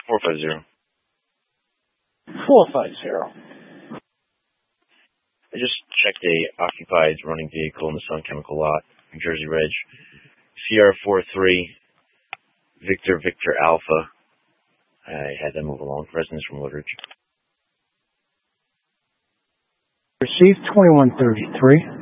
450. 450. I just checked a occupied running vehicle in the Sun Chemical lot, New Jersey Reg. Sierra 43, Victor Alpha. I had them move along. Residents from Woodridge. Received 2133.